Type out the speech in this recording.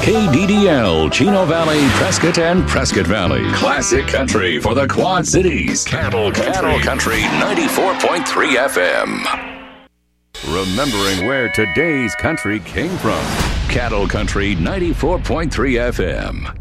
KDDL, Chino Valley, Prescott, and Prescott Valley. Classic country for the Quad Cities. Cattle Country 94.3 FM. Remembering where today's country came from. Cattle Country 94.3 FM.